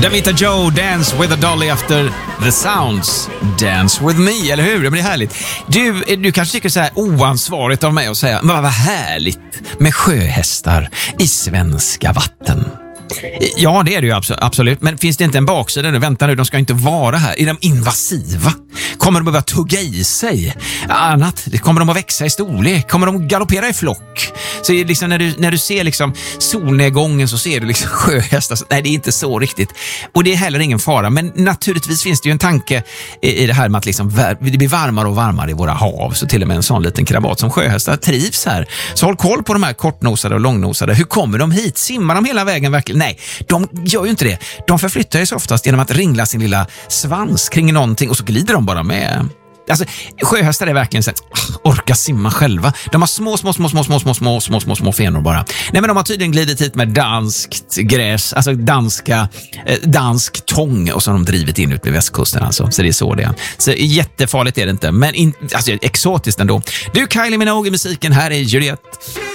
Davita Joe, Dance with a Dolly after the sounds. Dance with me, eller hur? Det blir härligt. Du kanske tycker så här oansvarigt av mig att säga, men vad härligt med sjöhästar i svenska vatten. Ja, det är det ju absolut. Men finns det inte en baksida nu? Vänta nu, de ska inte vara här. Är de invasiva? Kommer de att börja tugga i sig? Annat? Kommer de att växa i storlek? Kommer de att galoppera i flock? Så liksom när du ser liksom solnedgången så ser du liksom sjöhästar. Nej, det är inte så riktigt. Och det är heller ingen fara. Men naturligtvis finns det ju en tanke i det här med att liksom det blir varmare och varmare i våra hav. Så till och med en sån liten krabat som sjöhästar trivs här. Så håll koll på de här kortnosade och långnosade. Hur kommer de hit? Simmar de hela vägen verkligen? Nej, de gör ju inte det. De förflyttar sig oftast genom att ringla sin lilla svans kring någonting och så glider de bara med. Alltså, sjöhästar är verkligen så orka simma själva. De har små fenor bara. Nej, men de har tydligen glidit hit med danskt gräs, alltså dansk tång, och så har de drivit in ut med västkusten alltså. Så det är så det är. Så jättefarligt är det inte, men alltså exotiskt ändå. Du, Kylie Minogue i musiken, här är Juliette.